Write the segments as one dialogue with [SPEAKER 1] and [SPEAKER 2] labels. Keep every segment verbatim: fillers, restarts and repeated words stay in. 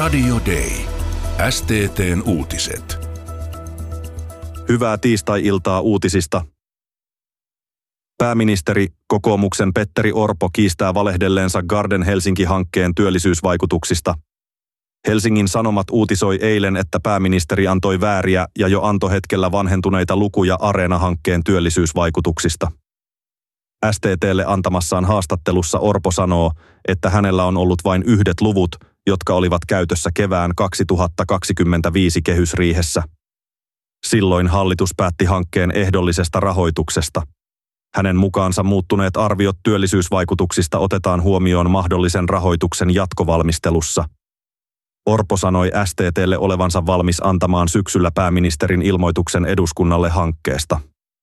[SPEAKER 1] Radio Day. S T T:n uutiset.
[SPEAKER 2] Hyvää tiistai-iltaa uutisista. Pääministeri, kokoomuksen Petteri Orpo kiistää valehdelleensa Garden Helsinki-hankkeen työllisyysvaikutuksista. Helsingin Sanomat uutisoi eilen, että pääministeri antoi vääriä ja jo antohetkellä vanhentuneita lukuja Areena-hankkeen työllisyysvaikutuksista. S T T:lle antamassaan haastattelussa Orpo sanoo, että hänellä on ollut vain yhdet luvut, jotka olivat käytössä kevään kaksituhattakaksikymmentäviisi kehysriihessä. Silloin hallitus päätti hankkeen ehdollisesta rahoituksesta. Hänen mukaansa muuttuneet arviot työllisyysvaikutuksista otetaan huomioon mahdollisen rahoituksen jatkovalmistelussa. Orpo sanoi S T T:lle olevansa valmis antamaan syksyllä pääministerin ilmoituksen eduskunnalle hankkeesta.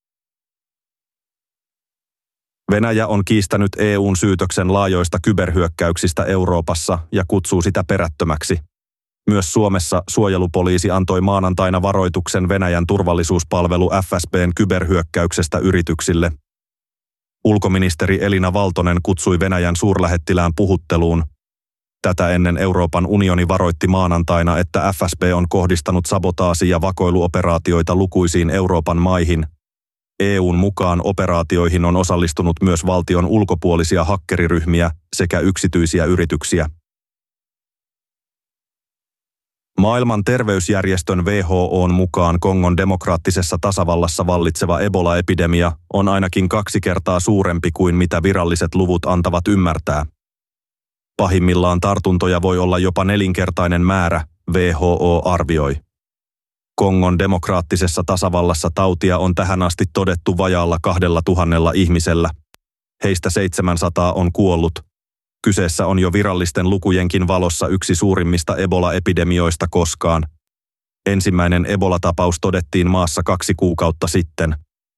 [SPEAKER 2] Venäjä on kiistänyt E U:n syytöksen laajoista kyberhyökkäyksistä Euroopassa ja kutsuu sitä perättömäksi. Myös Suomessa suojelupoliisi antoi maanantaina varoituksen Venäjän turvallisuuspalvelu F S B:n kyberhyökkäyksestä yrityksille. Ulkoministeri Elina Valtonen kutsui Venäjän suurlähettilään puhutteluun. Tätä ennen Euroopan unioni varoitti maanantaina, että F S B on kohdistanut sabotaasi- ja vakoiluoperaatioita lukuisiin Euroopan maihin. E U:n mukaan operaatioihin on osallistunut myös valtion ulkopuolisia hakkeriryhmiä sekä yksityisiä yrityksiä. Maailman terveysjärjestön W H O:n mukaan Kongon demokraattisessa tasavallassa vallitseva Ebola-epidemia on ainakin kaksi kertaa suurempi kuin mitä viralliset luvut antavat ymmärtää. Pahimmillaan tartuntoja voi olla jopa nelinkertainen määrä, W H O arvioi. Kongon demokraattisessa tasavallassa tautia on tähän asti todettu vajaalla kahdella tuhannella ihmisellä. Heistä seitsemänsataa on kuollut. Kyseessä on jo virallisten lukujenkin valossa yksi suurimmista Ebola-epidemioista koskaan. Ensimmäinen Ebola-tapaus todettiin maassa kaksi kuukautta sitten.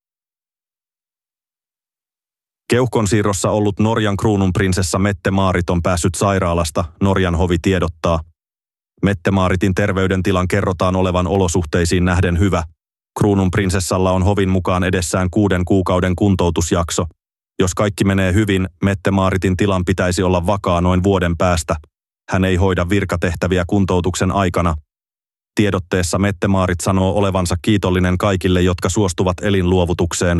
[SPEAKER 2] Keuhkonsiirrossa ollut Norjan kruununprinsessa Mette-Maarit on päässyt sairaalasta, Norjan hovi tiedottaa. Mette-Maaritin terveydentilan kerrotaan olevan olosuhteisiin nähden hyvä. Kruununprinsessalla on hovin mukaan edessään kuuden kuukauden kuntoutusjakso. Jos kaikki menee hyvin, Mette-Maaritin tilan pitäisi olla vakaa noin vuoden päästä. Hän ei hoida virkatehtäviä kuntoutuksen aikana. Tiedotteessa Mette-Maarit sanoo olevansa kiitollinen kaikille, jotka suostuvat elinluovutukseen.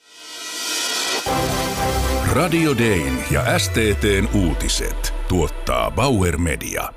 [SPEAKER 1] Radio Dayn ja S T T:n uutiset tuottaa Bauer Media.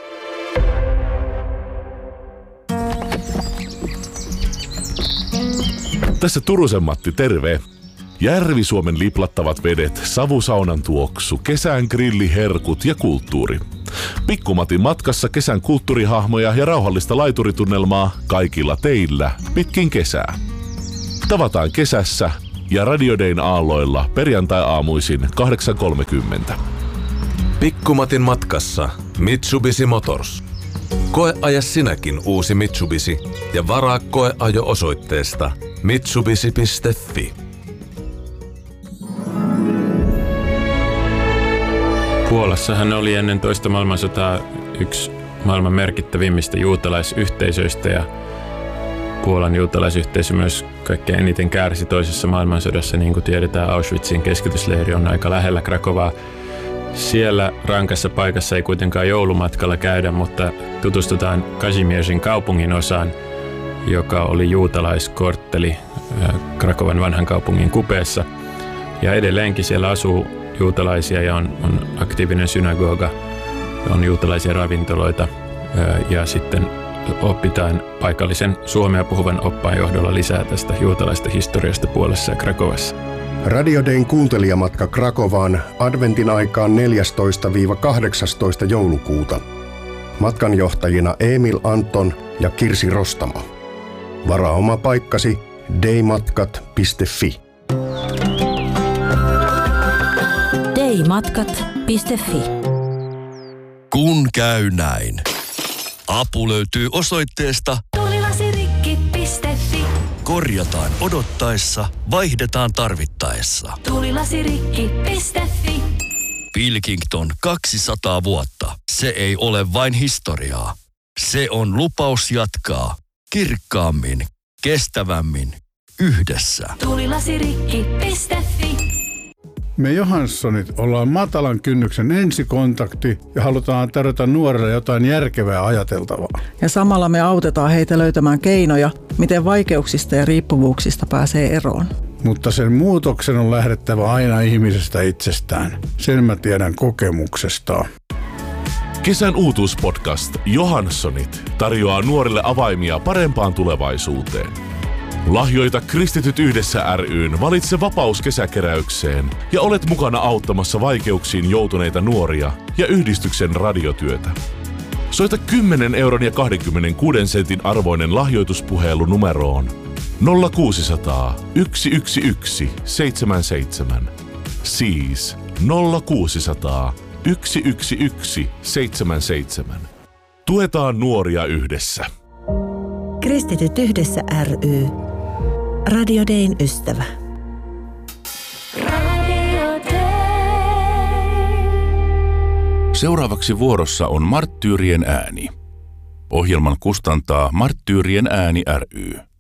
[SPEAKER 3] Tässä Turusen Matti, terve! Järvi-Suomen liplattavat vedet, savusaunan tuoksu, kesän grilliherkut ja kulttuuri. Pikkumatin matkassa kesän kulttuurihahmoja ja rauhallista laituritunnelmaa kaikilla teillä pitkin kesää. Tavataan kesässä ja Radio Dayn aalloilla perjantai-aamuisin kahdeksan kolmekymmentä.
[SPEAKER 4] Pikkumatin matkassa Mitsubishi Motors. Koeaja sinäkin uusi Mitsubishi ja varaa koeajo osoitteesta mitsubishi piste fi.
[SPEAKER 5] Puolassahan oli ennen toista maailmansotaa yksi maailman merkittävimmistä juutalaisyhteisöistä ja Puolan juutalaisyhteisö myös kaikkein eniten kärsi toisessa maailmansodassa. Niin kuin tiedetään, Auschwitzin keskitysleiri on aika lähellä Krakovaa. Siellä rankassa paikassa ei kuitenkaan joulumatkalla käydä, mutta tutustutaan Kazimierzin kaupungin osaan, joka oli juutalaiskortteli Krakovan vanhan kaupungin kupeessa. Ja edelleenkin siellä asuu juutalaisia ja on, on aktiivinen synagoga, on juutalaisia ravintoloita ja sitten opitaan paikallisen suomea puhuvan oppaan johdolla lisää tästä juutalaista historiasta Puolassa ja Krakovassa.
[SPEAKER 6] Radio Dayn kuuntelijamatka Krakovaan adventin aikaan neljästoista kahdeksastoista joulukuuta. Matkanjohtajina Emil Anton ja Kirsi Rostamo. Varaa oma paikkasi daymatkat piste fi.
[SPEAKER 7] daymatkat piste fi.
[SPEAKER 8] Kun käy näin. Apu löytyy osoitteesta
[SPEAKER 7] tulilasirikki piste fi.
[SPEAKER 8] Korjataan odottaessa, vaihdetaan tarvittaessa.
[SPEAKER 7] tulilasirikki piste fi.
[SPEAKER 8] Pilkington kaksisataa vuotta. Se ei ole vain historiaa. Se on lupaus jatkaa kirkkaammin, kestävämmin, yhdessä.
[SPEAKER 7] tulilasirikki piste fi.
[SPEAKER 9] Me Johanssonit ollaan matalan kynnyksen ensikontakti ja halutaan tarjota nuorille jotain järkevää ajateltavaa.
[SPEAKER 10] Ja samalla me autetaan heitä löytämään keinoja, miten vaikeuksista ja riippuvuuksista pääsee eroon.
[SPEAKER 9] Mutta sen muutoksen on lähdettävä aina ihmisestä itsestään. Sen mä tiedän kokemuksesta.
[SPEAKER 3] Kesän uutuuspodcast Johanssonit tarjoaa nuorille avaimia parempaan tulevaisuuteen. Lahjoita Kristityt yhdessä ry:n Valitse vapaus kesäkeräykseen ja olet mukana auttamassa vaikeuksiin joutuneita nuoria ja yhdistyksen radiotyötä. Soita kymmenen euron ja kaksikymmentäkuusi sentin arvoinen lahjoituspuhelu numeroon nolla kuusisataa yksi yksi yksi seitsemän seitsemän. Siis nolla kuusisataa yksi yksi yksi seitsemän seitsemän. Tuetaan nuoria yhdessä.
[SPEAKER 11] Kristityt yhdessä ry. Radio Dayn ystävä.
[SPEAKER 1] Seuraavaksi vuorossa on Marttyyrien ääni. Ohjelman kustantaa Marttyyrien ääni ry.